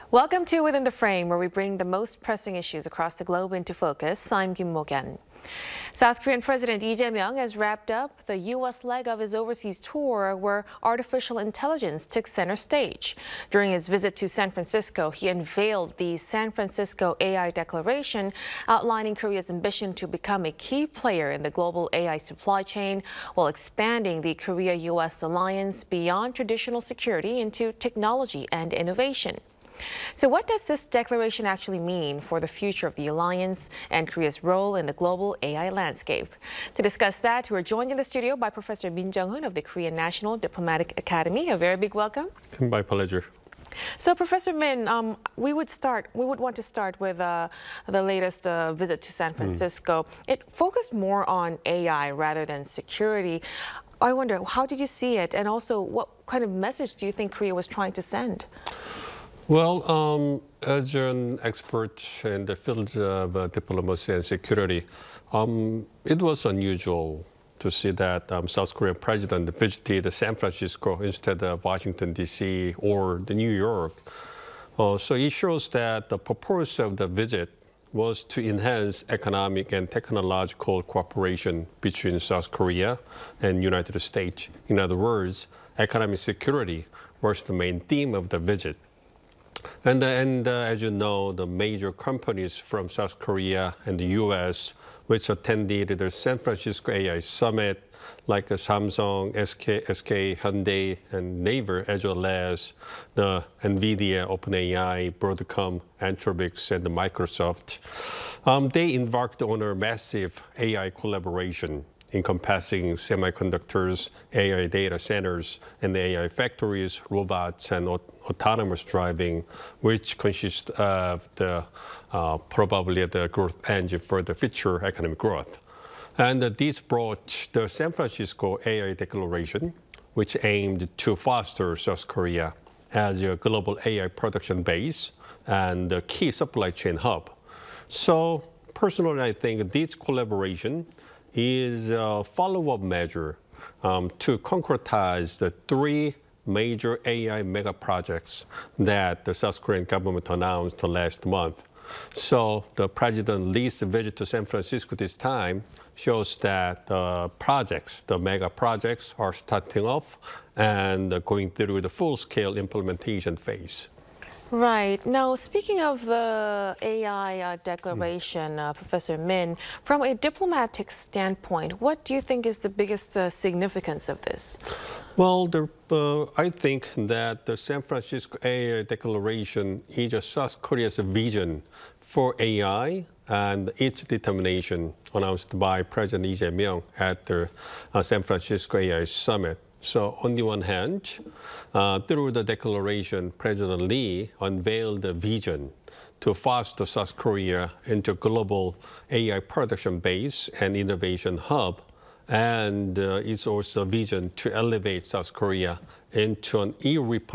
Welcome to Within the Frame, where we bring the most pressing issues across the globe into focus. I'm Kim Mo-kyeon. South Korean President Lee Jae-myung has wrapped up the U.S. leg of his overseas tour, where artificial intelligence took center stage. During his visit to San Francisco, he unveiled the San Francisco AI Declaration, outlining Korea's ambition to become a key player in the global AI supply chain, while expanding the Korea-U.S. alliance beyond traditional security into technology and innovation. So what does this declaration actually mean for the future of the alliance and Korea's role in the global AI landscape? To discuss that, we're joined in the studio by Professor Min Jung-hoon of the Korean National Diplomatic Academy. A very big welcome. My pleasure. So, Professor Min, we would want to start with the latest visit to San Francisco. It focused more on AI rather than security. I wonder, how did you see it? And also, what kind of message do you think Korea was trying to send? Well, as an expert in the field of diplomacy and security, it was unusual to see that South Korean president visited San Francisco instead of Washington, D.C. or New York. So it shows that the purpose of the visit was to enhance economic and technological cooperation between South Korea and United States. In other words, economic security was the main theme of the visit. And as you know, the major companies from South Korea and the U.S., which attended the San Francisco AI Summit, like Samsung, SK Hyundai, and Naver, as well as the NVIDIA, OpenAI, Broadcom, Anthropic, and Microsoft, they embarked on a massive AI collaboration encompassing semiconductors, AI data centers, and AI factories, robots, and autonomous driving, which consist of the probably the growth engine for the future economic growth. And this brought the San Francisco AI Declaration, which aimed to foster South Korea as a global AI production base and a key supply chain hub. So personally, I think this collaboration is a follow-up measure to concretize the three major AI mega projects that the South Korean government announced last month. So the President Lee's visit to San Francisco this time shows that the mega projects are starting off and going through the full-scale implementation phase. Right. Now, speaking of the AI declaration, Professor Min, from a diplomatic standpoint, what do you think is the biggest significance of this? Well, I think that the San Francisco AI Declaration is South Korea's vision for AI and its determination announced by President Lee Jae-myung at the San Francisco AI Summit. So on the one hand, through the declaration, President Lee unveiled a vision to foster South Korea into a global AI production base and innovation hub. And it's also a vision to elevate South Korea into an irreplaceable